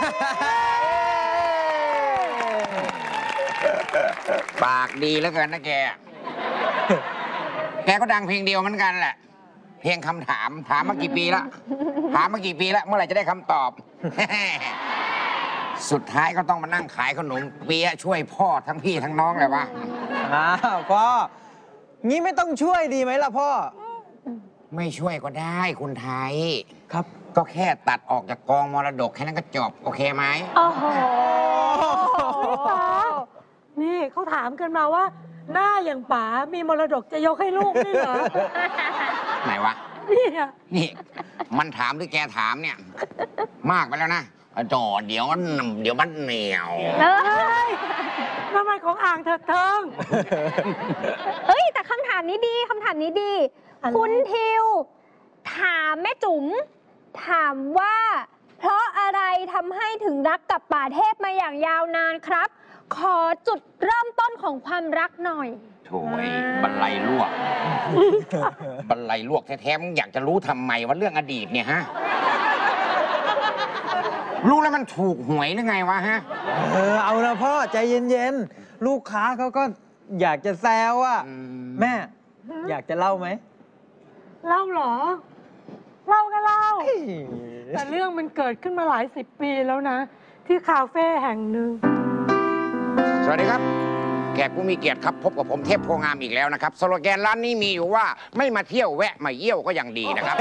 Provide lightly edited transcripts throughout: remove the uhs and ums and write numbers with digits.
ปากดีแล้วกันนะแก แกก็ดังเพลงเดียวเหมือนกันแหละ เพลงคำถามถามมากี่ปีละถามมากี่ปีแล้วเมื่อไหร่จะได้คำตอบ สุดท้ายก็ต้องมานั่งขายขนมเปี๊ยะช่วยพ่อทั้งพี่ทั้งน้องเลยวะอ้าวพ่อ งี้ไม่ต้องช่วยดีไหมล่ะพ่อไม่ช่วยก็ได้คุณไทยครับก็แค่ตัดออกจากกองมรดกแค่นั้นก็จบโอเคไหมโอ้โหป๋านี่เขาถามกันมาว่า หน้าอย่างป๋ามีมรดกจะยกให้ลูกนี่เหรอไหนวะนี่อะนี่ มันถามหรือแกถามเนี่ย มากไปแล้วนะจอเดี๋ยวมันเหนียวเฮ้ยทำไมของอ่างเถิดเทิงเอ้ยแต่คำถามนี้ดีคำถามนี้ดีอะไรคุณทิว ถามแม่จุ๋มถามว่า เพราะอะไรทำให้ถึงรักกับป่าเทพมาอย่างยาวนานครับ ขอจุดเริ่มต้นของความรักหน่อยโถ่ไอ้บันไลลวก บันไลลวกแท้ๆมึงอยากจะรู้ทำไมว่าเรื่องอดีตเนี่ยฮะ รู้แล้วมันถูกหวยหรือไงวะฮะเอานะพ่อใจเย็นๆ ลูกค้าเขาก็อยากจะแซวอ่ะ แม่ อยากจะเล่าไหมเล่าเหรอ เล่าก็เล่า แต่เรื่องมันเกิดขึ้นมาหลายสิบปีแล้วนะ ที่คาเฟ่แห่งหนึ่งสวัสดีครับ แขกผู้มีเกียรติครับ พบกับผมเทพโพงามอีกแล้วนะครับ สโลแกนร้านนี้มีอยู่ว่าไม่มาเที่ยวแวะมาเยี่ยวก็ยังดีนะครับ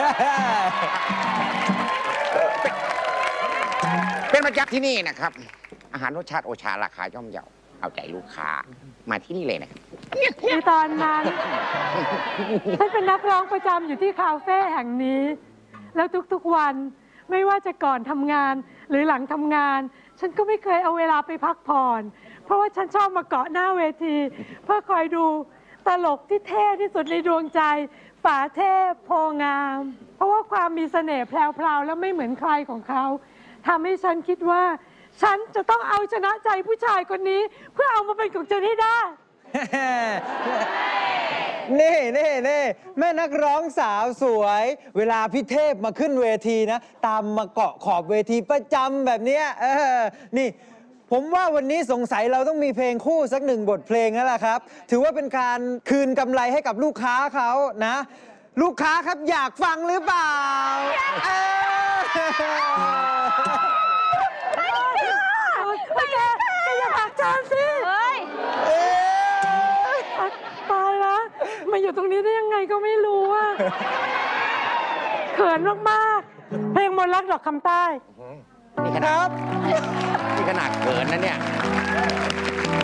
เป็นประจำที่นี่นะครับ อาหารรสชาติโอชาราคาย่อมเยาเอาใจลูกค้ามาที่นี่เลยนะครับในตอนนั้น ฉันเป็นนักร้องประจำอยู่ที่คาเฟ่แห่งนี้ แล้วทุกๆวันไม่ว่าจะก่อนทำงานหรือหลังทำงาน ฉันก็ไม่เคยเอาเวลาไปพักผ่อน เพราะว่าฉันชอบมาเกาะหน้าเวที เพื่อคอยดูตลกที่เท่ที่สุดในดวงใจป๋าเทพโพงาม เพราะว่าความมีเสน่ห์แพรวๆและไม่เหมือนใครของเขาทำให้ฉันคิดว่า ฉันจะต้องเอาชนะใจผู้ชายคนนี้ เพื่อเอามาเป็นของฉันให้ได้นี่แม่นักร้องสาวสวย เวลาพี่เทพมาขึ้นเวทีนะ ตามมาเกาะขอบเวทีประจำแบบเนี้ยนี่ ผมว่าวันนี้สงสัยเราต้องมีเพลงคู่สักหนึ่งบทเพลงแล้วล่ะครับ ถือว่าเป็นการคืนกำไรให้กับลูกค้าเขานะ ลูกค้าครับอยากฟังหรือเปล่าแกอย่าผลักฉันสิเฮ้ยตายแล้วมาอยู่ตรงนี้ได้ยังไงก็ไม่รู้อะเขินมากๆ เพลงมนต์รักดอกคำใต้นี่ขนาดเขินนะเนี่ย